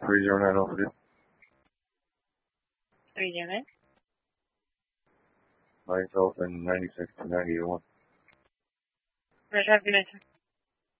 3090 309. myself and 96 to 91. Roger, have a good night, sir.